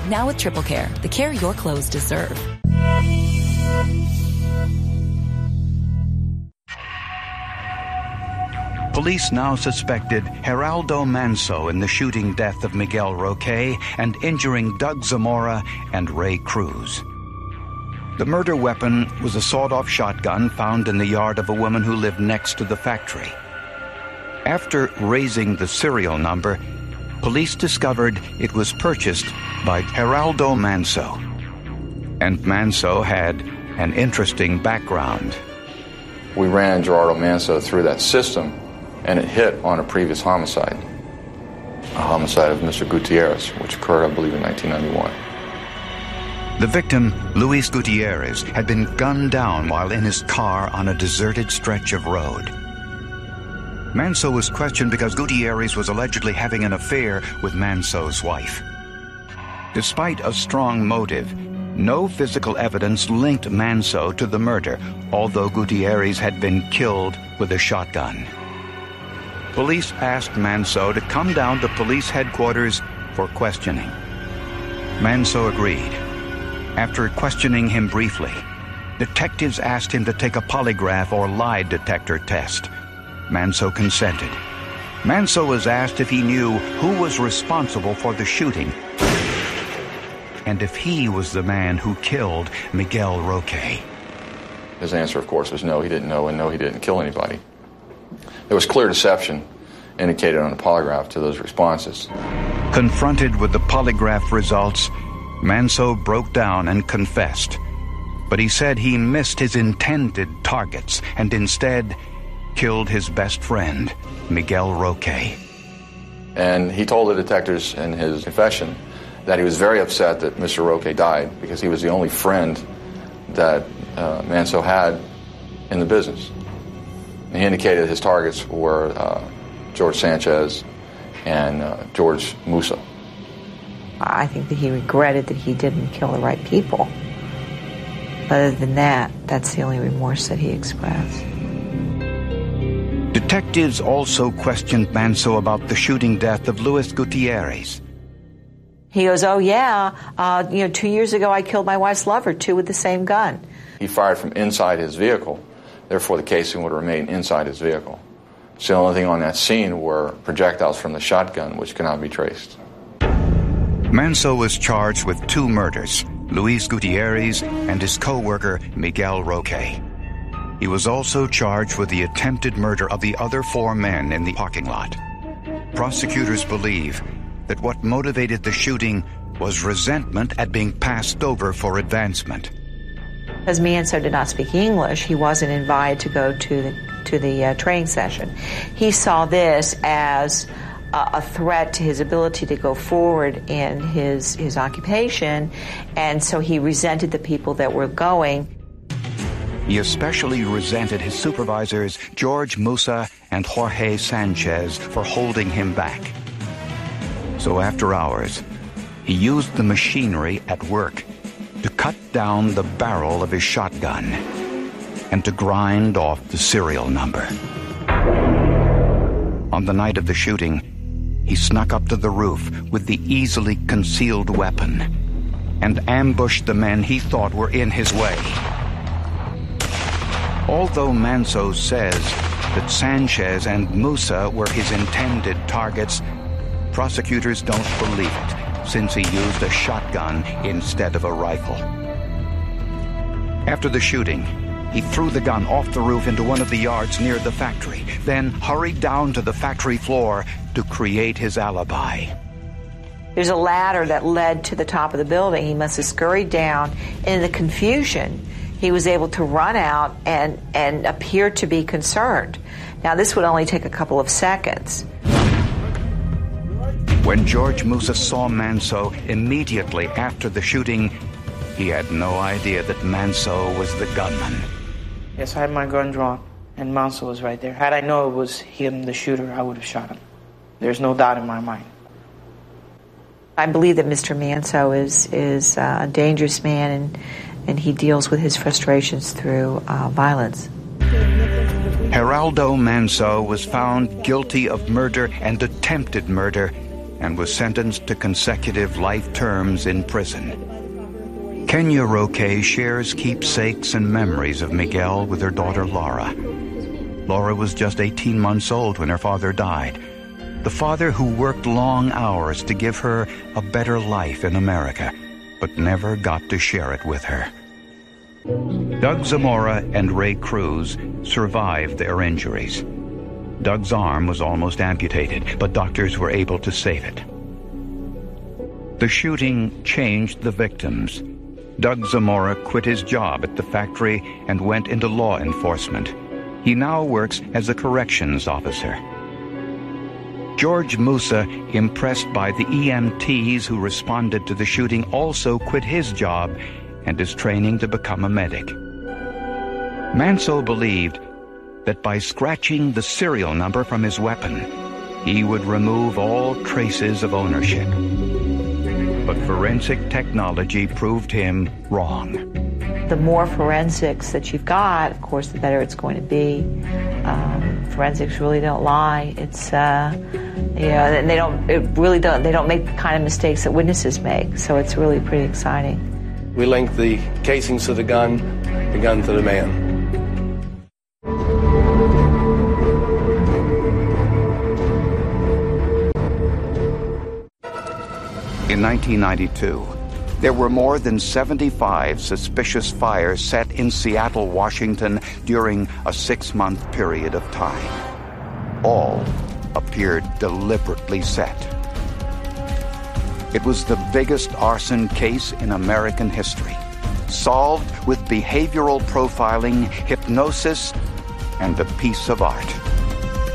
Now with Triple Care, the care your clothes deserve. Police now suspected Geraldo Manso in the shooting death of Miguel Roque and injuring Doug Zamora and Ray Cruz. The murder weapon was a sawed-off shotgun found in the yard of a woman who lived next to the factory. After raising the serial number, police discovered it was purchased by Geraldo Manso. And Manso had an interesting background. We ran Geraldo Manso through that system, and it hit on a previous homicide, a homicide of Mr. Gutierrez, which occurred, I believe, in 1991. The victim, Luis Gutierrez, had been gunned down while in his car on a deserted stretch of road. Manso was questioned because Gutierrez was allegedly having an affair with Manso's wife. Despite a strong motive, no physical evidence linked Manso to the murder, although Gutierrez had been killed with a shotgun. Police asked Manso to come down to police headquarters for questioning. Manso agreed. After questioning him briefly, detectives asked him to take a polygraph or lie detector test. Manso consented. Manso was asked if he knew who was responsible for the shooting and if he was the man who killed Miguel Roque. His answer, of course, was no, he didn't know, and no, he didn't kill anybody. There was clear deception indicated on the polygraph to those responses. Confronted with the polygraph results, Manso broke down and confessed. But he said he missed his intended targets and instead killed his best friend, Miguel Roque. And he told the detectives in his confession that he was very upset that Mr. Roque died because he was the only friend that Manso had in the business. And he indicated his targets were George Sanchez and George Musa. I think that he regretted that he didn't kill the right people. Other than that, that's the only remorse that he expressed. Detectives also questioned Manso about the shooting death of Luis Gutierrez. He goes, oh yeah, 2 years ago I killed my wife's lover, too, with the same gun. He fired from inside his vehicle, therefore the casing would remain inside his vehicle. So the only thing on that scene were projectiles from the shotgun, which cannot be traced. Manso was charged with 2 murders, Luis Gutierrez and his co-worker Miguel Roque. He was also charged with the attempted murder of the other 4 men in the parking lot. Prosecutors believe that what motivated the shooting was resentment at being passed over for advancement. As Manso did not speak English, he wasn't invited to go to the training session. He saw this as a threat to his ability to go forward in his occupation, and so he resented the people that were going. He especially resented his supervisors, George Musa and Jorge Sanchez, for holding him back. So after hours, he used the machinery at work to cut down the barrel of his shotgun and to grind off the serial number. On the night of the shooting, he snuck up to the roof with the easily concealed weapon and ambushed the men he thought were in his way. Although Manso says that Sanchez and Musa were his intended targets, prosecutors don't believe it, since he used a shotgun instead of a rifle. After the shooting, he threw the gun off the roof into one of the yards near the factory, then hurried down to the factory floor to create his alibi. There's a ladder that led to the top of the building. He must have scurried down. In the confusion, he was able to run out and appear to be concerned. Now, this would only take a couple of seconds. When George Musa saw Manso immediately after the shooting, he had no idea that Manso was the gunman. Yes, I had my gun drawn, and Manso was right there. Had I known it was him, the shooter, I would have shot him. There's no doubt in my mind. I believe that Mr. Manso is a dangerous man, and he deals with his frustrations through violence. Geraldo Manso was found guilty of murder and attempted murder and was sentenced to consecutive life terms in prison. Kenya Roque shares keepsakes and memories of Miguel with her daughter Laura. Laura was just 18 months old when her father died. The father who worked long hours to give her a better life in America, but never got to share it with her. Doug Zamora and Ray Cruz survived their injuries. Doug's arm was almost amputated, but doctors were able to save it. The shooting changed the victims. Doug Zamora quit his job at the factory and went into law enforcement. He now works as a corrections officer. George Musa, impressed by the EMTs who responded to the shooting, also quit his job and is training to become a medic. Manso believed that by scratching the serial number from his weapon, he would remove all traces of ownership. But forensic technology proved him wrong. The more forensics that you've got, of course, the better it's going to be. Forensics really don't lie. It's and they don't make the kind of mistakes that witnesses make. So it's really pretty exciting. We linked the casings to the gun to the man. In 1992, there were more than 75 suspicious fires set in Seattle, Washington during a 6-month period of time. All appeared deliberately set. It was the biggest arson case in American history, solved with behavioral profiling, hypnosis, and a piece of art.